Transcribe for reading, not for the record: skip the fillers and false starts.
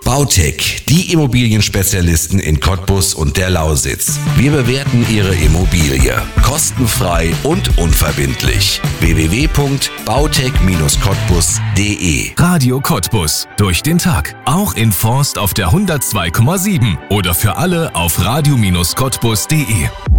Bautec, die Immobilienspezialisten in Cottbus und der Lausitz. Wir bewerten Ihre Immobilie kostenfrei und unverbindlich. www.bautec-cottbus.de. Radio Cottbus. Durch den Tag. Auch in Forst auf der 102,7 oder für alle auf radio-cottbus.de.